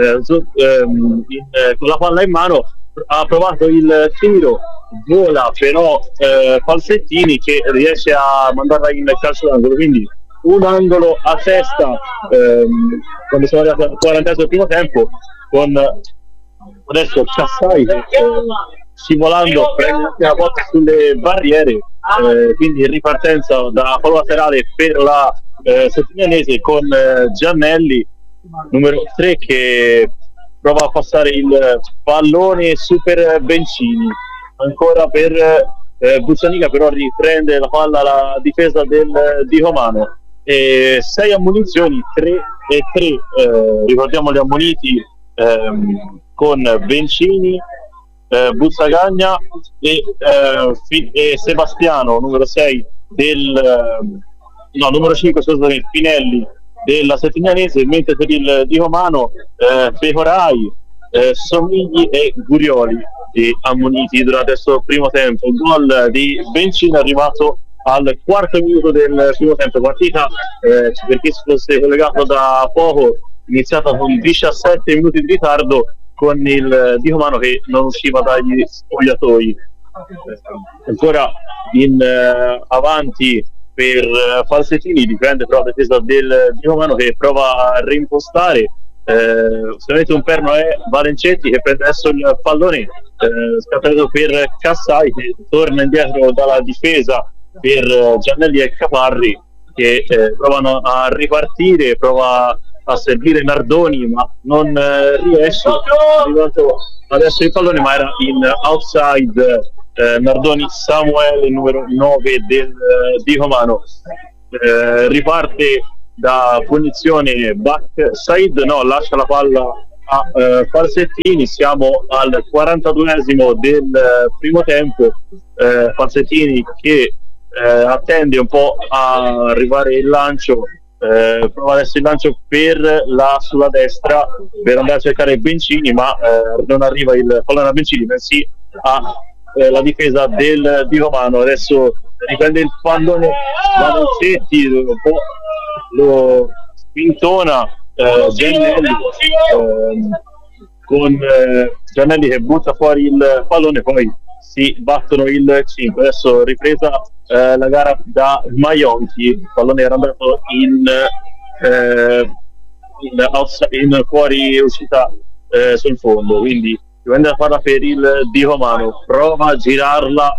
con la palla in mano. Ha provato il tiro, vola però Falsettini che riesce a mandarla in calcio d'angolo, quindi un angolo a testa quando siamo arrivati al 40esimo del primo tempo, con adesso Cassai scivolando prende la botta sulle barriere, quindi ripartenza da fallo laterale per la Settignanese con Giannelli, numero 3, che prova a passare il pallone su per Bencini, ancora per Buzzaniga, però riprende la palla la difesa del di Comano. 6 ammunizioni, 3 e 3, ricordiamo gli ammoniti con Bencini, Buzzagagna e Sebastiano, numero 6 numero 5, scusate, Pinelli della Settignanese, mentre per il Dicomano Pecorai, Somigli e Gurioli ammoniti durante questo primo tempo. Gol di Bencini arrivato al 4° minuto del primo tempo. Partita, per chi si fosse collegato da poco, iniziata con 17 minuti di ritardo, con il Dicomano che non usciva dagli spogliatoi. Ancora in avanti per Falsettini, dipende però la difesa del Dicomano che prova a reimpostare. Solamente un perno è Valencetti che prende adesso il pallone, scattato per Cassai che torna indietro dalla difesa per Giannelli e Caparri che provano a ripartire, prova a servire Nardoni ma non riesce. È arrivato adesso il pallone ma era in outside. Nardoni Samuele, numero 9 del Dicomano, riparte da punizione backside, lascia la palla a Falsettini. Siamo al 42esimo del primo tempo. Falsettini che attende un po' a arrivare il lancio, prova adesso il lancio sulla destra per andare a cercare Bencini, ma non arriva il pallone a Bencini, bensì a la difesa del Dicomano. Adesso riprende il pallone Valencetti, un po' lo spintona Giannelli, con Giannelli che butta fuori il pallone, poi si battono il 5. Adesso ripresa la gara da Maionchi, il pallone era andato in fuori uscita sul fondo, quindi dipende da farla per il Dicomano. Prova a girarla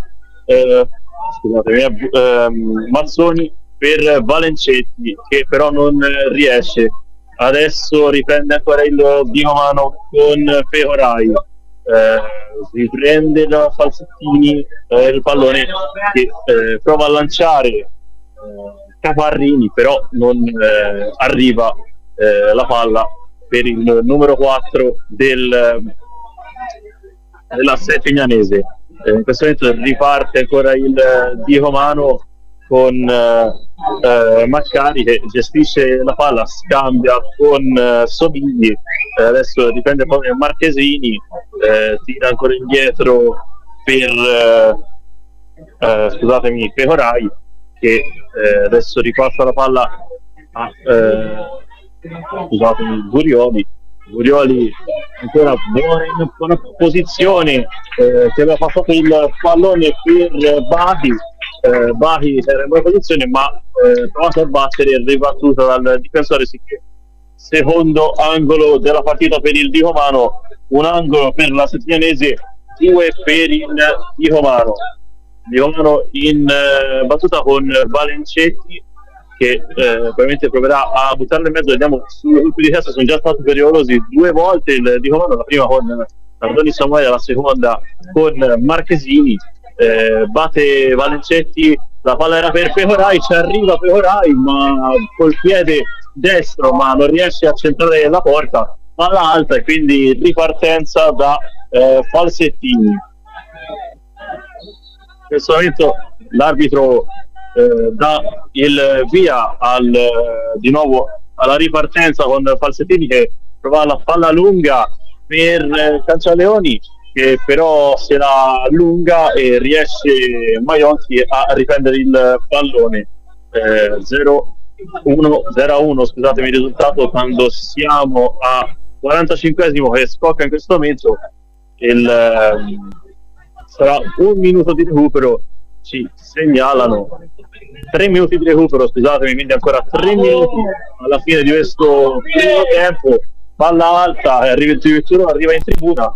Mazzoni per Valencetti che però non riesce. Adesso riprende ancora il Dicomano con Pecorai, riprende da Falsettini il pallone che prova a lanciare Caparrini, però non arriva la palla per il numero 4 della Settignanese. In questo momento riparte ancora il Dicomano con Maccari che gestisce la palla, scambia con Somigli, adesso dipende poi da Marchesini, tira ancora indietro per Pecorai che adesso ripassa la palla a Gurioli ancora buona posizione, che aveva passato il pallone per Bahi era in buona posizione ma provato a battere e ribattuto dal difensore. Secondo angolo della partita per il Dicomano, un angolo per la Settignanese, 2 per il Dicomano in battuta con Valencetti che probabilmente proverà a buttarlo in mezzo. Vediamo sui colpi di testa, sono già stati pericolosi 2 volte il Dicomano, la prima con Nardoni Samuele, la seconda con Marchesini. Batte Valencetti, la palla era per Pecorai, ci arriva Pecorai ma col piede destro ma non riesce a centrare la porta alla alta, e quindi ripartenza da Falsettini. In questo momento l'arbitro dà il via di nuovo alla ripartenza con Falsettini che prova la palla lunga per Cancialeoni, che però se la allunga e riesce Maionchi a riprendere il pallone. 0-1, scusatemi il risultato, quando siamo a 45esimo che scocca in questo momento. Sarà 1 minuto di recupero, ci segnalano 3 minuti di recupero, scusatemi, quindi ancora 3 minuti alla fine di questo primo tempo. Palla alta, arriva in tribuna,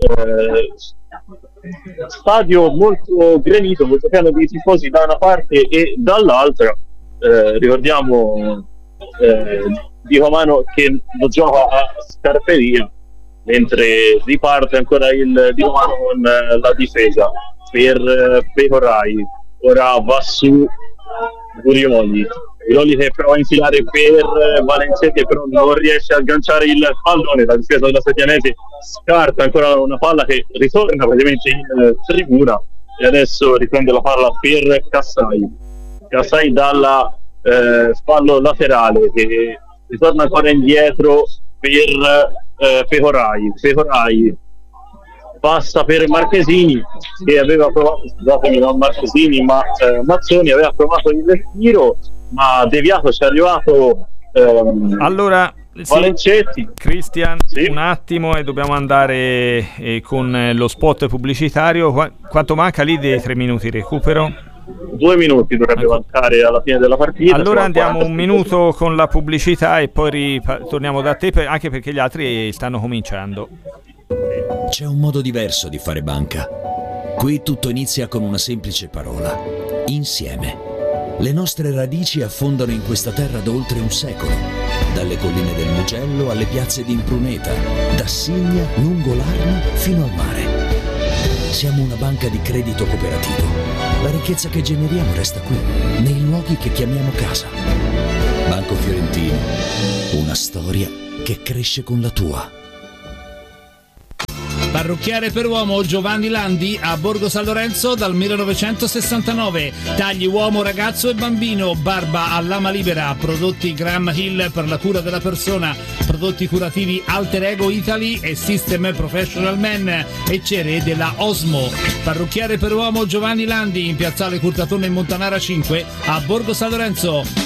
stadio molto granito, molto pieno di tifosi da una parte e dall'altra. Ricordiamo Dicomano che lo gioca a Scarperia, mentre riparte ancora il Dicomano con la difesa per Pecorai. Ora va su Gurioli, Lolli che prova a infilare per Valenzetti, però non riesce a agganciare il pallone. La difesa della Settianese scarta ancora una palla che ritorna praticamente in tribuna, e adesso riprende la palla per Cassai dalla fallo laterale, che ritorna ancora indietro per Pecorai passa per Marchesini, che aveva provato, scusatemi, non Marchesini ma Mazzoni aveva provato il tiro, ma deviato, ci è arrivato allora Valencetti. Cristian, un attimo e dobbiamo andare con lo spot pubblicitario. Quanto manca lì dei 3 minuti recupero? 2 minuti dovrebbe mancare alla fine della partita. Allora andiamo un minuto con la pubblicità e poi torniamo da te, anche perché gli altri stanno cominciando. C'è un modo diverso di fare banca. Qui tutto inizia con una semplice parola: insieme. Le nostre radici affondano in questa terra da oltre un secolo, dalle colline del Mugello alle piazze di Impruneta, da Signa, lungo l'Arno fino al mare. Siamo una banca di credito cooperativo. La ricchezza che generiamo resta qui, nei luoghi che chiamiamo casa. Banco Fiorentino, una storia che cresce con la tua. Parrucchiere per uomo Giovanni Landi a Borgo San Lorenzo dal 1969. Tagli uomo, ragazzo e bambino, barba a lama libera, prodotti Graham Hill per la cura della persona, prodotti curativi Alter Ego Italy e System Professional Men e cere della Osmo. Parrucchiere per uomo Giovanni Landi in piazzale Curtatone in Montanara 5 a Borgo San Lorenzo.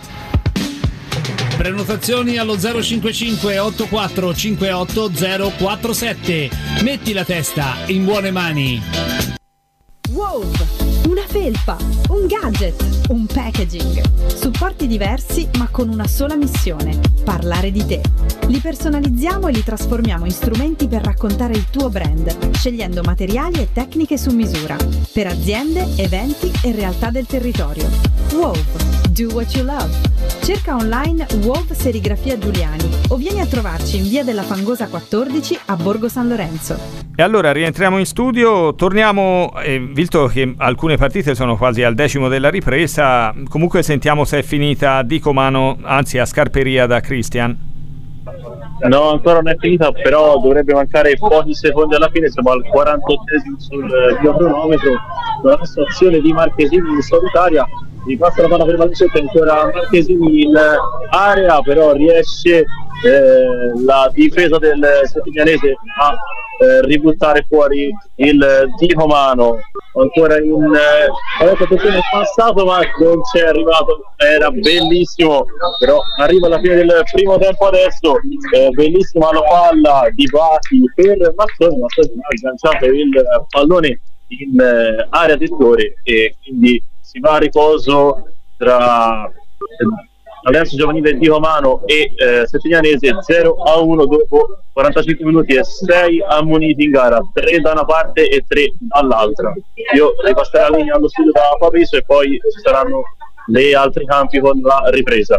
Prenotazioni allo 055 84 58 047. Metti la testa in buone mani. Wow! Una felpa, un gadget, un packaging. Supporti diversi ma con una sola missione: parlare di te. Li personalizziamo e li trasformiamo in strumenti per raccontare il tuo brand, scegliendo materiali e tecniche su misura per aziende, eventi e realtà del territorio. Wow! Do what you love. Cerca online WOW Serigrafia Giuliani o vieni a trovarci in via della Fangosa 14 a Borgo San Lorenzo. E allora rientriamo in studio, torniamo, visto che alcune partite sono quasi al 10° della ripresa, comunque sentiamo se è finita a Dicomano, anzi a Scarperia, da Cristian. No, ancora non è finita, però dovrebbe mancare pochi secondi alla fine, siamo al 48esimo sul cronometro, con la situazione di Marchesini in solitaria. Gli passa la palla per Valencetti, ancora Marchesini in area, però riesce la difesa del settignanese a ributtare fuori il Dicomano. Ancora in attenzione passato, ma non c'è arrivato, era bellissimo, però arriva alla fine del primo tempo adesso. Bellissima la palla di Bati per Mazzoni, ma ha agganciato il pallone in area di rigore e quindi si va a riposo tra Alleanza Giovanile Dicomano e Settignanese 0-1 dopo 45 minuti e 6 ammoniti in gara, 3 da una parte e 3 dall'altra. Io ripasserò la linea allo studio da Papiso e poi ci saranno gli altri campi con la ripresa.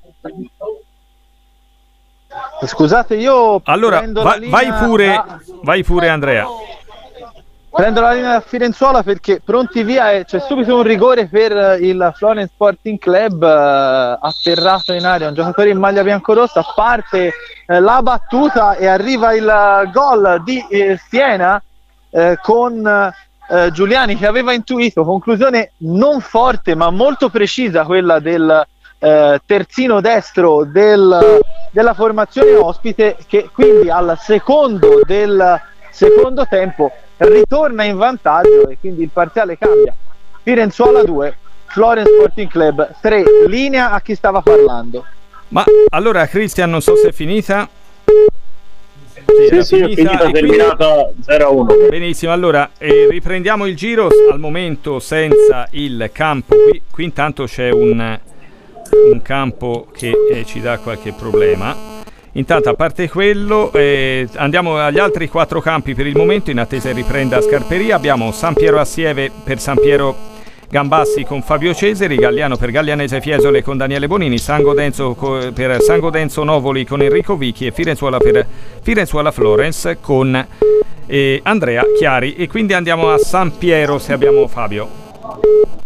Scusate, io allora vai pure Andrea. Prendo la linea da Firenzuola perché pronti via, c'è subito un rigore per il Florence Sporting Club, atterrato in aria un giocatore in maglia biancorossa, parte la battuta e arriva il gol di Siena con Giuliani che aveva intuito, conclusione non forte ma molto precisa, quella del terzino destro della formazione ospite, che quindi al secondo del secondo tempo ritorna in vantaggio e quindi il parziale cambia. Firenzuola 2, Florence Sporting Club 3, linea a chi stava parlando. Ma allora Cristian, non so se è finita. Sì, è finita, terminata 0-1. Benissimo, allora riprendiamo il giro al momento senza il campo. Qui intanto c'è un campo che ci dà qualche problema. Intanto, a parte quello, andiamo agli altri 4 campi per il momento in attesa riprenda a Scarperia. Abbiamo San Piero Assieve per San Piero Gambassi con Fabio Cesari, Galliano per Gallianese Fiesole con Daniele Bonini, San Godenzo per San Godenzo Novoli con Enrico Vichi e Firenzuola per Firenzuola Florence con Andrea Chiari. E quindi andiamo a San Piero se abbiamo Fabio.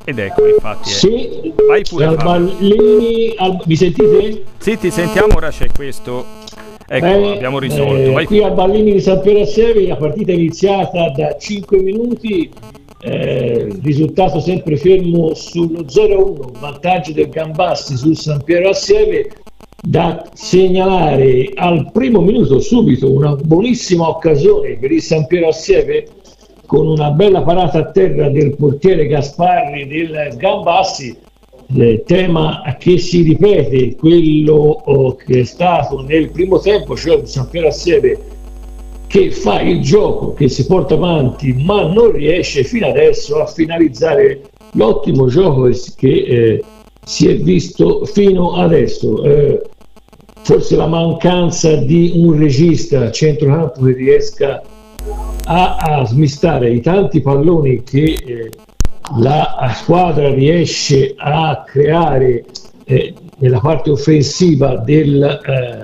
Ed ecco, infatti. Sì, vai pure. Mi sentite? Sì, ti sentiamo, ora c'è questo. Ecco, abbiamo risolto. Vai qui a Ballini di San Piero Assieve la partita è iniziata da 5 minuti, risultato sempre fermo sullo 0-1, vantaggio del Gambassi sul San Piero Assieve. Da segnalare al primo minuto subito una buonissima occasione per il San Piero Assieve con una bella parata a terra del portiere Gasparri del Gambassi. Tema che si ripete, quello che è stato nel primo tempo, cioè il San Piero Assieve che fa il gioco, che si porta avanti ma non riesce fino adesso a finalizzare l'ottimo gioco che si è visto fino adesso. Forse la mancanza di un regista a centrocampo che riesca a smistare i tanti palloni che la squadra riesce a creare nella parte offensiva del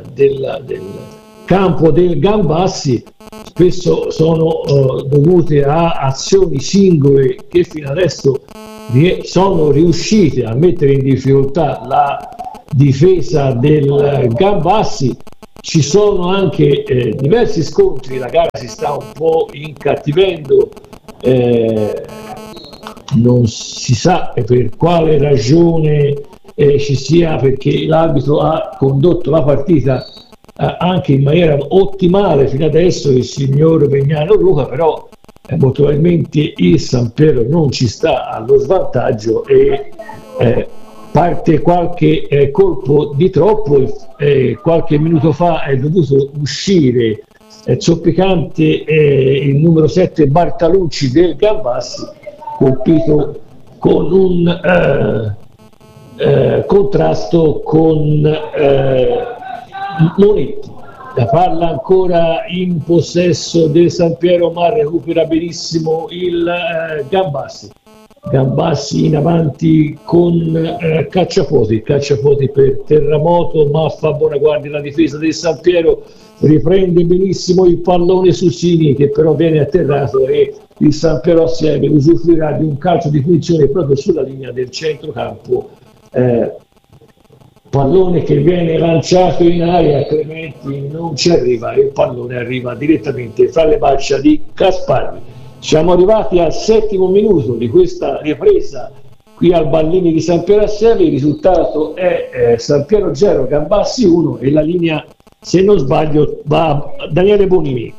campo del Gambassi, spesso sono dovute a azioni singole che fino adesso sono riuscite a mettere in difficoltà la difesa del Gambassi. Ci sono anche diversi scontri, la gara si sta un po' incattivendo, non si sa per quale ragione ci sia, perché l'arbitro ha condotto la partita anche in maniera ottimale fino adesso, il signor Vignano Luca, però molto probabilmente il San Piero non ci sta allo svantaggio e parte qualche colpo di troppo. Qualche minuto fa è dovuto uscire zoppicante il numero 7 Bartalucci del Gambassi, colpito con un contrasto con Monetti. La palla ancora in possesso del San Piero, ma recupera benissimo il Gambassi in avanti con Cacciapoti per Terramoto, ma fa buona guardia la difesa del San Piero, riprende benissimo il pallone Susini che però viene atterrato e il San Piero Assieve usufruirà di un calcio di punizione proprio sulla linea del centrocampo. Pallone che viene lanciato in aria, Clementi non ci arriva e il pallone arriva direttamente fra le braccia di Gasparri. Siamo arrivati al 7° minuto di questa ripresa qui al Ballini di San Piero Assieve. Il risultato è San Piero 0, Gambassi 1 e la linea, se non sbaglio, va a Daniele Bonini.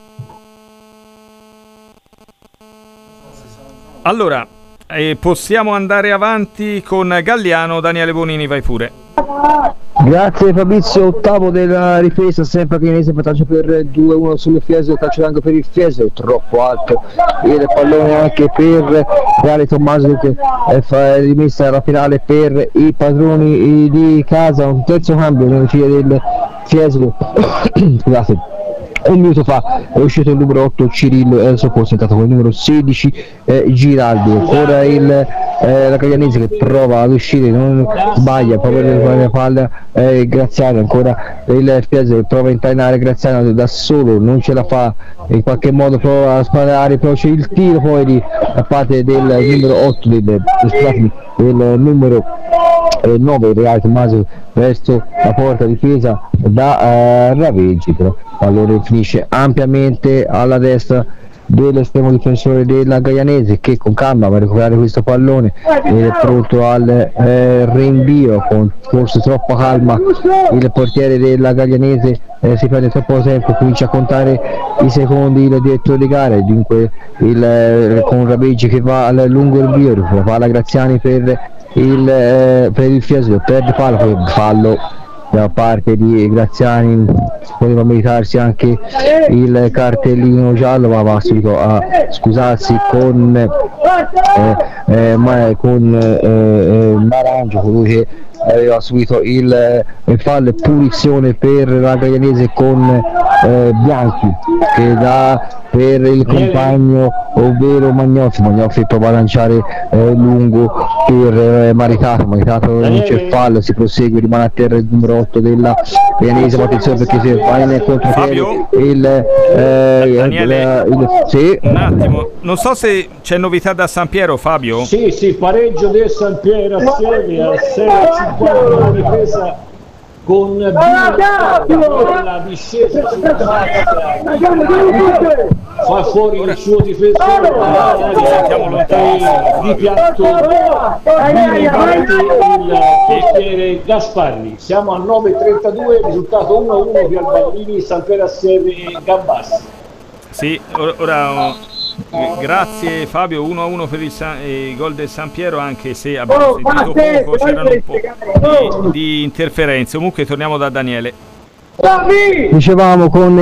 Allora, possiamo andare avanti con Galliano. Daniele Bonini, vai pure. Grazie Fabrizio, ottavo della ripresa, sempre Caglianese, vantaggio per 2-1 sul Fiesole, calcio d'angolo per il Fiesole, troppo alto il pallone anche per Reale Tommaso che fa rimessa alla finale per i padroni di casa. Un terzo cambio nelle file del Fiesole. Scusate. Un minuto fa è uscito il numero 8 Cirillo e adesso poi è entrato con il numero 16 Giraldi. Ora la Caglianese che prova ad uscire, non sbaglia, prova la palla Graziano, ancora il Fiesole prova a entrare in area, Graziano da solo non ce la fa, in qualche modo prova a sparare, però c'è il tiro poi da parte del numero 8 del numero 9 Reale Tommaso verso la porta difesa da Raveggi, però allora finisce ampiamente alla destra dell'estremo difensore della Gaianese che con calma va a recuperare questo pallone ed è pronto al rinvio con forse troppa calma. Il portiere della Gaianese si prende troppo tempo, comincia a contare i secondi il direttore di gara, dunque con Raveggi che va al lungo rinvio, la palla Graziani per il Fiesole, perde palla, poi fallo da parte di Graziani, poteva meritarsi anche il cartellino giallo, ma va subito a scusarsi con Naranjo, colui che aveva subito il fallo e punizione per la Gaianese con Bianchi che dà per il compagno ovvero Magnozzi prova a lanciare lungo per Maritato non c'è fallo, si prosegue, rimane a terra il numero 8 della Pianese, ma attenzione perché si va in contropiede Daniele, sì. Un attimo, non so se c'è novità da San Piero, Fabio? Sì, pareggio del San Piero assieme al 6-50 la difesa con la discesa fa fuori il suo difensore di piatto il portiere Gasparri. Siamo a 9:32, risultato 1-1 per Albandini, San Piero assieme e Gambassi. Sì, ora grazie Fabio, 1-1 per il gol del San Piero, anche se abbiamo sentito poco, c'erano un po' di interferenze. Comunque torniamo da Daniele. Dicevamo con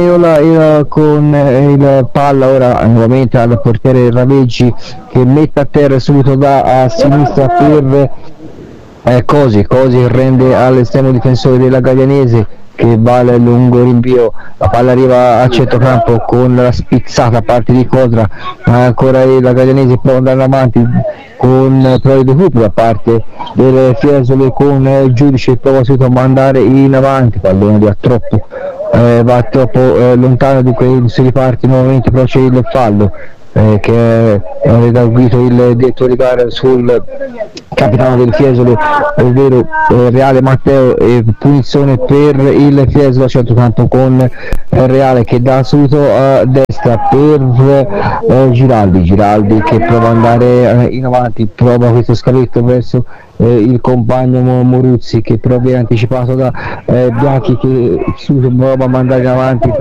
il palla ora nuovamente al portiere Raveggi che mette a terra subito a sinistra per Cosi rende all'estremo difensore della Gaglianese che va al lungo rinvio, la palla arriva a centrocampo con la spizzata a parte di Codra, ancora la Gaglianese può andare avanti con però il recupero da parte del Fiesole con il giudice, prova subito a mandare in avanti, pallone va troppo lontano, dunque si riparte nuovamente, però c'è il fallo che ha redarguito il direttore di gara sul capitano del Fiesole, ovvero Reale Matteo, e punizione per il Fiesole a centrocampo con Reale che dà subito a destra per Giraldi che prova ad andare in avanti, prova questo scavetto verso il compagno Moruzzi che però viene anticipato da Bianchi che subito prova a mandare in avanti